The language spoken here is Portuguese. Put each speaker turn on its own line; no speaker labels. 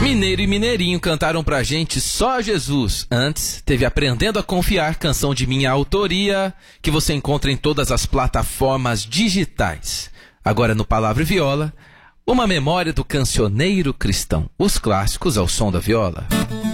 Mineiro e Mineirinho cantaram pra gente Só Jesus. Antes, teve Aprendendo a Confiar, canção de minha autoria, que você encontra em todas as plataformas digitais. Agora no Palavra e Viola, uma memória do cancioneiro cristão. Os clássicos ao som da viola.